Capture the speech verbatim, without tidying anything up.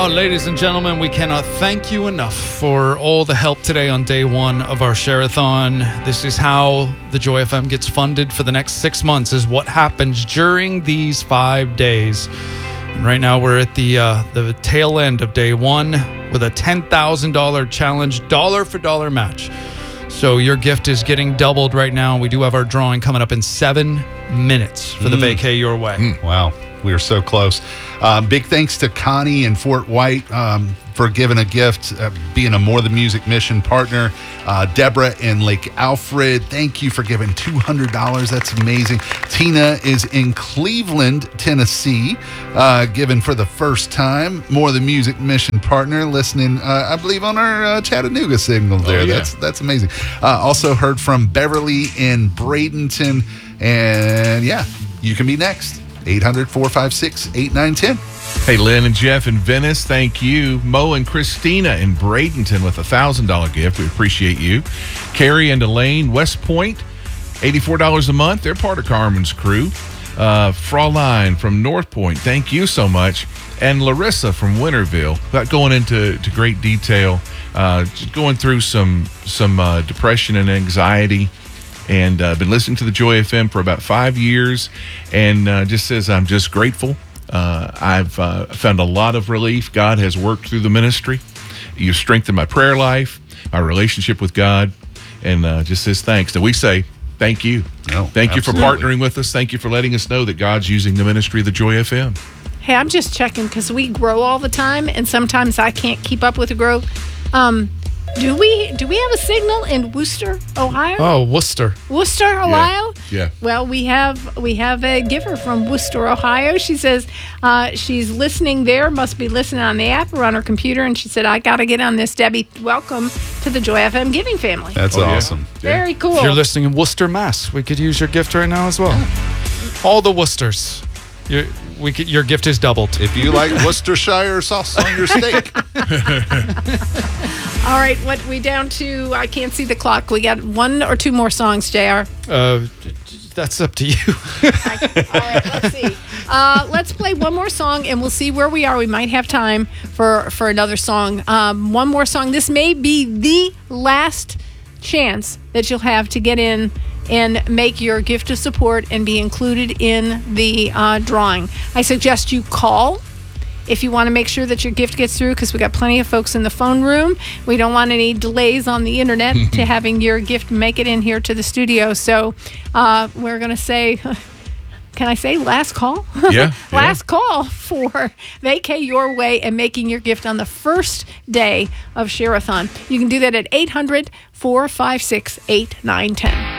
Oh, ladies and gentlemen, we cannot thank you enough for all the help today on day one of our Share-a-thon. This is how the Joy F M gets funded for the next six months, is what happens during these five days. And right now we're at the uh, the tail end of day one with a ten thousand dollars challenge, dollar for dollar match. So your gift is getting doubled right now. We do have our drawing coming up in seven minutes for the Mm. Vacay Your Way. Mm, wow. We are so close. Um, big thanks to Connie in Fort White um, for giving a gift, uh, being a More Than Music mission partner. Uh, Deborah in Lake Alfred, thank you for giving two hundred dollars. That's amazing. Tina is in Cleveland, Tennessee, uh, giving for the first time. More Than Music mission partner, listening, uh, I believe, on our uh, Chattanooga signal there. Oh, yeah. That's that's amazing. Uh, also heard from Beverly in Bradenton. And yeah, you can be next. eight hundred, four five six, eight nine one zero. Hey, Lynn and Jeff in Venice, thank you. Mo and Christina in Bradenton with a one thousand dollars gift. We appreciate you. Carrie and Elaine, West Point, eighty-four dollars a month. They're part of Carmen's crew. Uh, Fraulein from North Point, thank you so much. And Larissa from Winterville, without going into to great detail, uh, just going through some, some uh, depression and anxiety. And uh, been listening to the Joy F M for about five years, and uh, just says, I'm just grateful. Uh, I've uh, found a lot of relief. God has worked through the ministry. You've strengthened my prayer life, my relationship with God, and uh, just says thanks. And we say thank you. No, thank you for absolutely. partnering with us. Thank you for letting us know that God's using the ministry of the Joy F M. Hey, I'm just checking because we grow all the time, and sometimes I can't keep up with the growth. Um, do we do we have a signal in Worcester, Ohio? Oh, Worcester. Worcester, Ohio? Yeah. Well, we have we have a giver from Worcester, Ohio. She says uh, she's listening there, must be listening on the app or on her computer, and she said, I got to get on this. Debbie, welcome to the Joy F M giving family. That's Oh, yeah. awesome. Very cool. If you're listening in Worcester, Mass, we could use your gift right now as well. All the Worcesters. Your, we could, your gift is doubled. If you like Worcestershire sauce on your steak. All right, what we down to? I can't see the clock. We got one or two more songs, J R. Uh, that's up to you. All right, let's see. Uh, let's play one more song, and we'll see where we are. We might have time for, for another song. Um, one more song. This may be the last chance that you'll have to get in and make your gift of support and be included in the uh, drawing. I suggest you call if you want to make sure that your gift gets through, because we got plenty of folks in the phone room. We don't want any delays on the internet to having your gift make it in here to the studio. So uh, we're going to say, can I say last call? Yeah. Last call for Vacay Your Way and making your gift on the first day of Share-a-thon. You can do that at eight hundred, four five six, eight nine one zero.